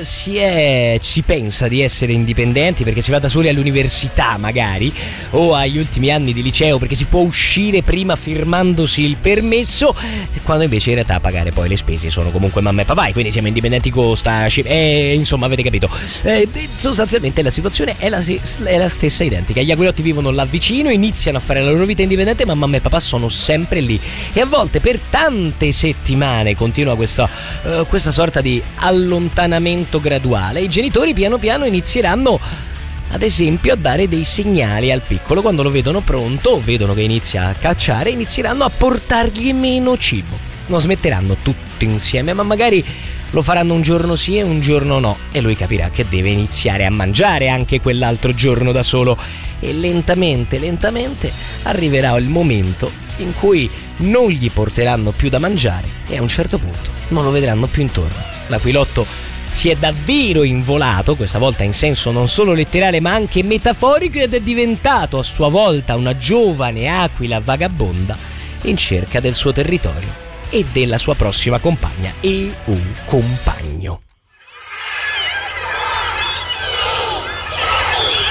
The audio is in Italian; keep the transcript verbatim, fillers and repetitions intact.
si è si pensa di essere indipendenti perché si va da soli all'università magari o agli ultimi anni di liceo perché si può uscire prima firmandosi il permesso, quando invece in realtà a pagare poi le spese sono comunque mamma e papà, e quindi siamo indipendenti costa e insomma avete capito. Eh, sostanzialmente la situazione è la, è la stessa identica. Gli aquiloti vivono là vicino, iniziano a fare la loro vita indipendente, ma mamma e papà sono sempre lì e a volte per tante settimane continua questa, uh, questa sorta di allontanamento graduale. I genitori piano piano inizieranno ad esempio a dare dei segnali al piccolo. Quando lo vedono pronto o vedono che inizia a cacciare, inizieranno a portargli meno cibo. Non smetteranno tutti insieme, ma magari lo faranno un giorno sì e un giorno no, e lui capirà che deve iniziare a mangiare anche quell'altro giorno da solo, e lentamente lentamente arriverà il momento in cui non gli porteranno più da mangiare e a un certo punto non lo vedranno più intorno. L'aquilotto si è davvero involato, questa volta in senso non solo letterale ma anche metaforico, ed è diventato a sua volta una giovane aquila vagabonda in cerca del suo territorio e della sua prossima compagna e un compagno.